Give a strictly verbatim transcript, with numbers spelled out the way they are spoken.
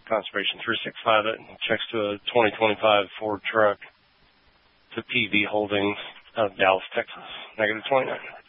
Conservation three sixty-five it. Checks to a twenty twenty-five Ford truck to P V Holdings out of Dallas, Texas. Negative twenty-nine.